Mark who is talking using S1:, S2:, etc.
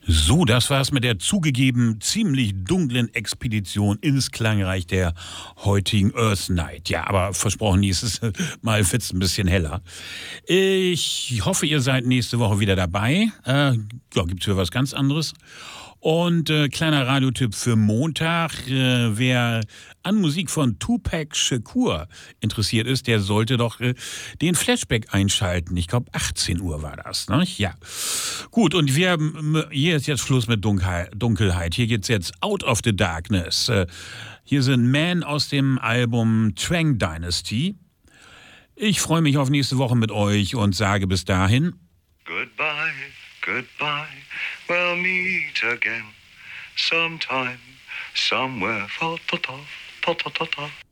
S1: So, das war's mit der zugegeben ziemlich dunklen Expedition ins Klangreich der heutigen Earth Night. Ja, aber versprochen, nächstes Mal wird's ein bisschen heller. Ich hoffe, ihr seid nächste Woche wieder dabei. Ja, gibt's für was ganz anderes. Und kleiner Radiotipp für Montag. Wer an Musik von Tupac Shakur interessiert ist, der sollte doch den Flashback einschalten. Ich glaube, 18 Uhr war das. Ne? Ja. Gut, und hier ist jetzt Schluss mit Dunkelheit. Hier geht's jetzt Out of the Darkness. Hier sind Men aus dem Album Twang Dynasty. Ich freue mich auf nächste Woche mit euch und sage bis dahin:
S2: Goodbye, goodbye, we'll meet again sometime, somewhere, ta ta ta ta ta ta ta.